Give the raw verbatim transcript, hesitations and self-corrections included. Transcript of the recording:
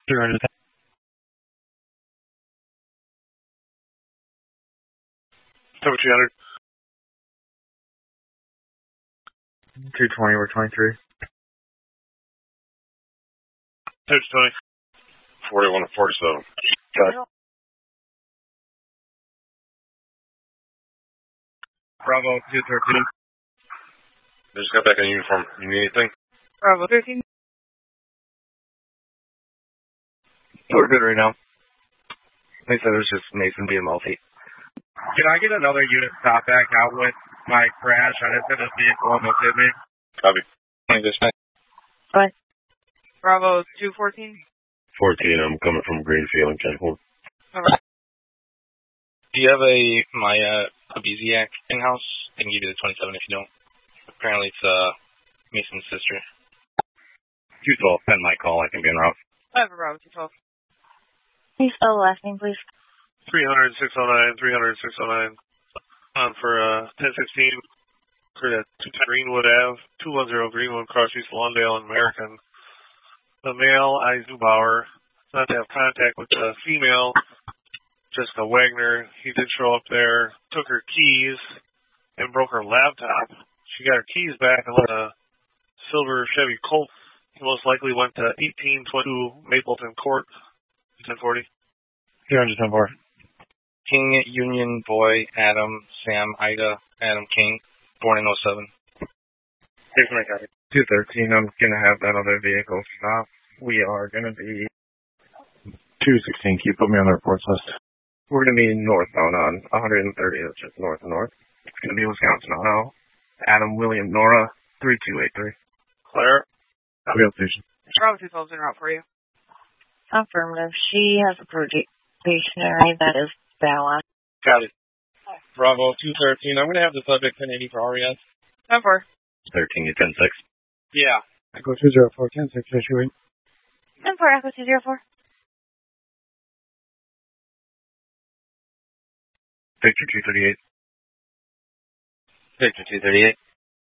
two hundred. Over two hundred. two twenty, we're twenty-three. Two twenty. forty-one to forty-seven. Got it. Bravo, two thirteen. They just got back in uniform. You need anything? Bravo thirteen. We're good right now. They said it was just Mason being multi. Can I get another unit stop back out with my crash? I just hit a vehicle almost hit me. Copy. Bye. Bravo two fourteen. fourteen, I'm coming from Greenfield and California. Alright. Do you have a my uh Abiziak in-house? I can give you the twenty-seven if you don't. Apparently it's uh Mason's sister. two twelve, send my call. I can be en route. I have a Bravo two twelve. Please spell the last name, please. three hundred, six oh nine, three hundred, six oh nine. On for uh, ten sixteen. For the two ten Greenwood Ave, two ten Greenwood, Cross East Lawndale, and American. The male, Eisenbauer, not to have contact with the female, Jessica Wagner. He did show up there, took her keys, and broke her laptop. She got her keys back and left a silver Chevy Colt. He most likely went to eighteen twenty-two Mapleton Court, ten forty. two hundred, ten four. King, Union, Boy, Adam, Sam, Ida, Adam King, born in oh seven. Here's my copy. two thirteen, I'm going to have that other vehicle stop. We are going to be... two sixteen, can you put me on the reports list? We're going to be northbound on one thirty, that's just north and north. It's going to be Wisconsin Auto. Adam, William, Nora, three two eight three. Claire? Copy on station. Bravo two twelve is en route for you. Affirmative. She has approved stationary. That is Bala. Got it. Bravo two thirteen. I'm going to have the subject ten eighty for R E S. ten four. thirteen to ten six. Yeah. Echo two zero four, ten six, issue eight. ten four, Echo two zero four. Victor two thirty-eight. Victor two thirty-eight.